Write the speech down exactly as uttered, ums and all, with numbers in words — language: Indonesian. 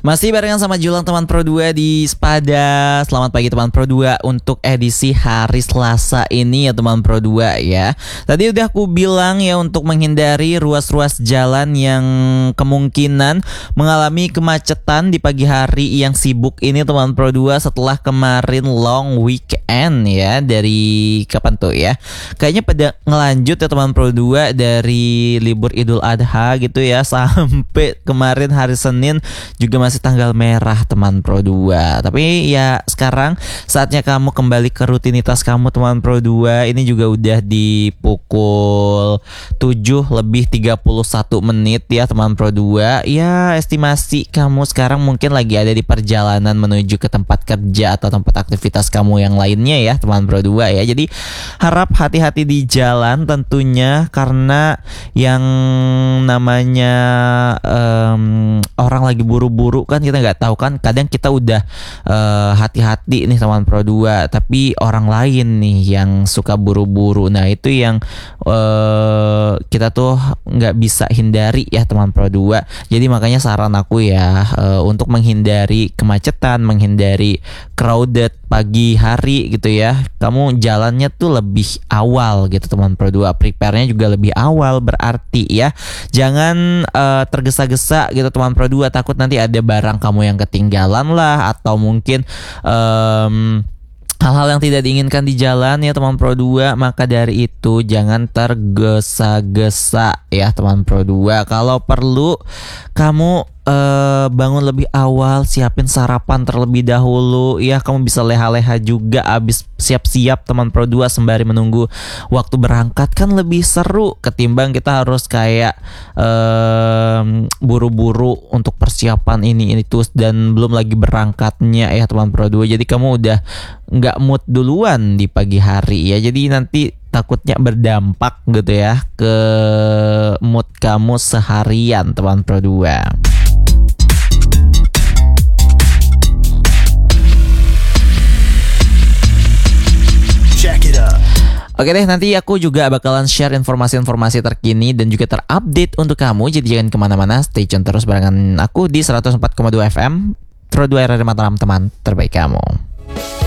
Masih barengan sama Julang teman Pro dua di Spada. Selamat pagi teman Pro dua untuk edisi hari Selasa ini ya teman Pro dua ya. Tadi udah aku bilang ya untuk menghindari ruas-ruas jalan yang kemungkinan mengalami kemacetan di pagi hari yang sibuk ini teman Pro dua setelah kemarin long weekend ya. Dari kapan tuh ya? Kayaknya pada ngelanjut ya teman Pro dua dari libur Idul Adha gitu ya sampai kemarin hari Senin juga masih masih tanggal merah teman Pro dua. Tapi ya sekarang saatnya kamu kembali ke rutinitas kamu teman Pro dua. Ini juga udah di pukul tujuh lebih tiga puluh satu menit ya teman Pro dua. Ya estimasi kamu sekarang mungkin lagi ada di perjalanan menuju ke tempat kerja atau tempat aktivitas kamu yang lainnya ya teman Pro dua ya. Jadi harap hati-hati di jalan tentunya, karena yang namanya um, orang lagi buru-buru kan kita nggak tahu kan, kadang kita udah uh, hati-hati nih teman Pro dua, tapi orang lain nih yang suka buru-buru. Nah itu yang uh, kita tuh nggak bisa hindari ya teman Pro dua. Jadi makanya saran aku ya uh, untuk menghindari kemacetan, menghindari crowded pagi hari gitu ya, kamu jalannya tuh lebih awal gitu teman Pro dua, prepare-nya juga lebih awal berarti ya. Jangan uh, tergesa-gesa gitu teman Pro dua, takut nanti ada barang kamu yang ketinggalan lah, atau mungkin um, hal-hal yang tidak diinginkan di jalan ya teman Pro dua. Maka dari itu jangan tergesa-gesa ya teman Pro dua. Kalau perlu kamu uh, bangun lebih awal, siapin sarapan terlebih dahulu ya. Kamu bisa leha-leha juga abis siap-siap teman Pro dua sembari menunggu waktu berangkat, kan lebih seru ketimbang kita harus kayak um, buru-buru untuk persiapan ini itu dan belum lagi berangkatnya ya teman Pro dua. Jadi kamu udah nggak mood duluan di pagi hari ya, jadi nanti takutnya berdampak gitu ya ke mood kamu seharian teman Pro dua. Oke deh, nanti aku juga bakalan share informasi-informasi terkini dan juga terupdate untuk kamu. Jadi jangan kemana-mana, stay tune terus barengan aku di seratus empat koma dua F M Pro dua R R Mataram, teman terbaik kamu.